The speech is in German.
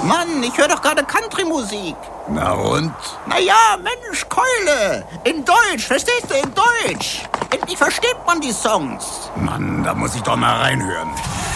Mann, ich höre doch gerade Country-Musik. Na und? Naja, Mensch, Keule. In Deutsch, verstehst du, in Deutsch. Endlich versteht man die Songs. Mann, da muss ich doch mal reinhören.